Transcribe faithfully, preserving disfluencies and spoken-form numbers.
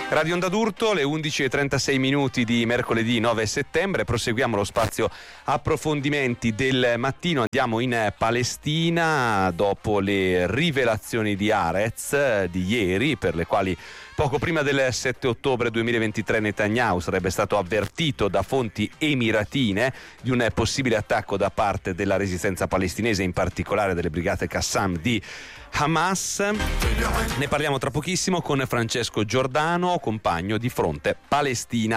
Radio Onda d'Urto, le undici e trentasei minuti di mercoledì nove settembre. Proseguiamo lo spazio approfondimenti del mattino. Andiamo in Palestina dopo le rivelazioni di Haaretz di ieri, per le quali poco prima del sette ottobre duemilaventitré Netanyahu sarebbe stato avvertito da fonti emiratine di un possibile attacco da parte della resistenza palestinese, in particolare delle brigate Qassam di Hamas. Ne parliamo tra pochissimo con Francesco Giordano, compagno di Fronte Palestina.